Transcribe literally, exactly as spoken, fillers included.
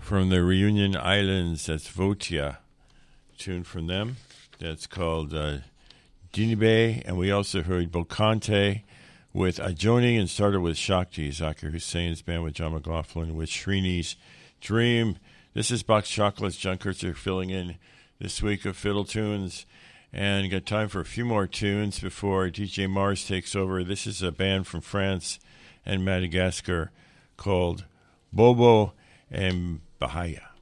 from the Reunion Islands. That's Votia. Tune from them. That's called uh, Dinibe. And we also heard Bocante with Ajoni and started with Shakti, Zakir Hussein's band with John McLaughlin with Srini's Dream. This is Box Chocolates. John Kurtzer filling in this week of Fiddle Tunes. And got time for a few more tunes before D J Mars takes over. This is a band from France and Madagascar called Bobo and Bahia.